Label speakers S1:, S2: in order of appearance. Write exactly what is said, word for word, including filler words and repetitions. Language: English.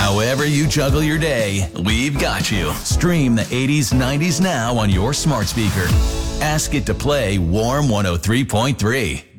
S1: However you juggle your day, we've got you. Stream the eighties, nineties now on your smart speaker. Ask it to play Warm one oh three point three.